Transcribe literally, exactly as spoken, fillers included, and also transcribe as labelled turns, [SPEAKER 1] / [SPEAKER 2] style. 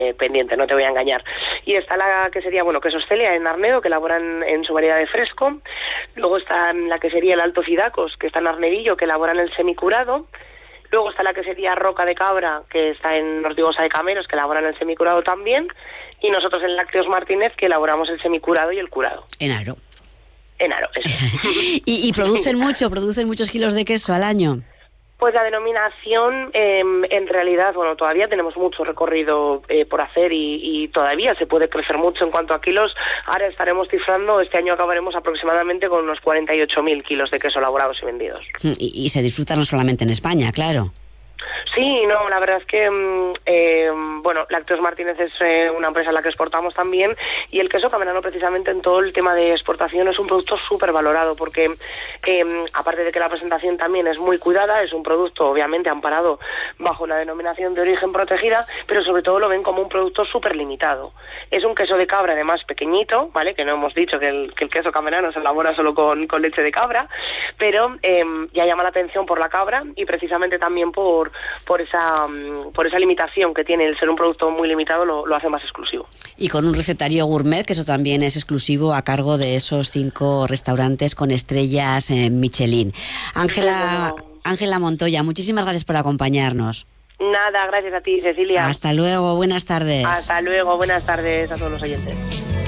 [SPEAKER 1] eh, pendiente, no te voy a engañar. Y está la que sería, bueno, quesos Celia en Arnedo, que elaboran en su variedad de fresco. Luego está la que sería el Alto Cidacos, que está en Arnedillo, que elaboran el semicurado. Luego está la que sería Roca de Cabra, que está en Ortigosa de Cameros, que elaboran el semicurado también. Y nosotros en Lácteos Martínez, que elaboramos el semicurado y el curado.
[SPEAKER 2] En Aro.
[SPEAKER 1] En Aro, eso.
[SPEAKER 2] ¿Y, y producen mucho, producen muchos kilos de queso al año?
[SPEAKER 1] Pues la denominación, eh, en realidad, bueno, todavía tenemos mucho recorrido eh, por hacer y, y todavía se puede crecer mucho en cuanto a kilos. Ahora estaremos cifrando, este año acabaremos aproximadamente con unos cuarenta y ocho mil kilos de queso elaborados y vendidos.
[SPEAKER 2] Y, y se disfruta no solamente en España, claro.
[SPEAKER 1] Sí, no, la verdad es que, eh, bueno, Lácteos Martínez es eh, una empresa a la que exportamos también, y el queso camerano precisamente en todo el tema de exportación es un producto súper valorado porque, eh, aparte de que la presentación también es muy cuidada, es un producto obviamente amparado bajo la denominación de origen protegida, pero sobre todo lo ven como un producto súper limitado. Es un queso de cabra además pequeñito, ¿vale? Que no hemos dicho que el, que el queso camerano se elabora solo con, con leche de cabra, pero eh, ya llama la atención por la cabra y precisamente también por por esa por esa limitación que tiene el ser un producto muy limitado, lo, lo hace más exclusivo.
[SPEAKER 2] Y con un recetario gourmet, que eso también es exclusivo a cargo de esos cinco restaurantes con estrellas eh, Michelin. Ángela Ángela Montoya, muchísimas gracias por acompañarnos.
[SPEAKER 1] Nada, gracias a ti, Cecilia.
[SPEAKER 2] Hasta luego, buenas tardes.
[SPEAKER 1] Hasta luego, buenas tardes a todos los oyentes.